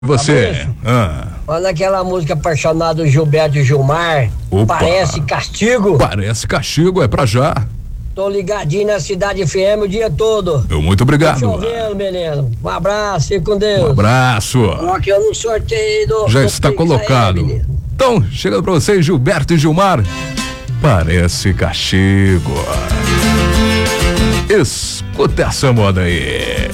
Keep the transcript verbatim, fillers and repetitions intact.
Você. Ah. Olha aquela música apaixonada do Gilberto e Gilmar. Opa. Parece castigo. Parece castigo, é pra já. Tô ligadinho na Cidade F M o dia todo. Eu muito obrigado. Tô chovendo, menino. Um abraço, fique com Deus. Um abraço. Coloque eu no sorteio do. Já do está Pix colocado. aí, Então, chegando pra vocês, Gilberto e Gilmar. Parece castigo. Escuta essa moda aí.